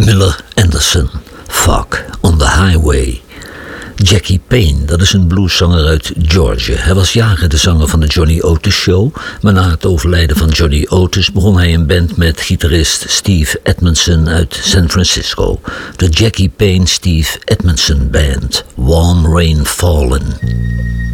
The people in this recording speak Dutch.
Miller Anderson, Fuck on the Highway. Jackie Payne, dat is een blueszanger uit Georgia. Hij was jaren de zanger van de Johnny Otis Show, maar na het overlijden van Johnny Otis begon hij een band met gitarist Steve Edmondson uit San Francisco. De Jackie Payne Steve Edmondson Band, Warm Rain Fallen.